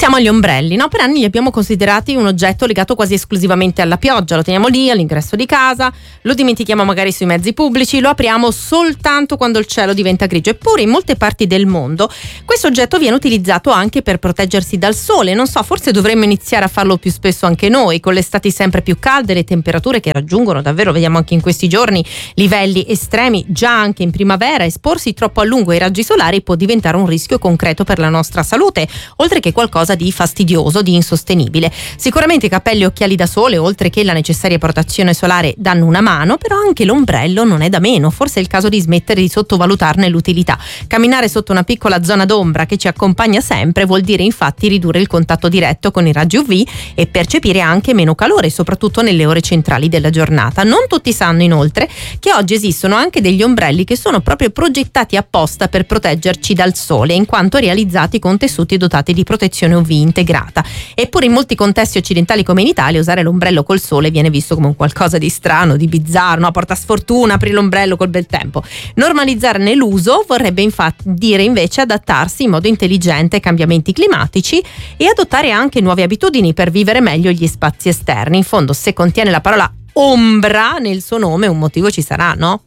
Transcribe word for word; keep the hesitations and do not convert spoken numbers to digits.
Passiamo agli ombrelli, no? Per anni li abbiamo considerati un oggetto legato quasi esclusivamente alla pioggia, lo teniamo lì all'ingresso di casa, lo dimentichiamo magari sui mezzi pubblici, lo apriamo soltanto quando il cielo diventa grigio. Eppure in molte parti del mondo questo oggetto viene utilizzato anche per proteggersi dal sole. Non so, forse dovremmo iniziare a farlo più spesso anche noi, con le estati sempre più calde, le temperature che raggiungono davvero, vediamo anche in questi giorni, livelli estremi già anche in primavera. Esporsi troppo a lungo ai raggi solari può diventare un rischio concreto per la nostra salute, oltre che qualcosa di fastidioso, di insostenibile. Sicuramente capelli e occhiali da sole, oltre che la necessaria protezione solare, danno una mano, però anche l'ombrello non è da meno. Forse è il caso di smettere di sottovalutarne l'utilità. Camminare sotto una piccola zona d'ombra che ci accompagna sempre vuol dire infatti ridurre il contatto diretto con i raggi U V e percepire anche meno calore, soprattutto nelle ore centrali della giornata. Non tutti sanno inoltre che oggi esistono anche degli ombrelli che sono proprio progettati apposta per proteggerci dal sole, in quanto realizzati con tessuti dotati di protezione U V integrata. Eppure in molti contesti occidentali come in Italia usare l'ombrello col sole viene visto come un qualcosa di strano, di bizzarro, no? Porta sfortuna, apri l'ombrello col bel tempo. Normalizzarne l'uso vorrebbe infatti dire invece adattarsi in modo intelligente ai cambiamenti climatici e adottare anche nuove abitudini per vivere meglio gli spazi esterni. In fondo, se contiene la parola ombra nel suo nome, un motivo ci sarà, no?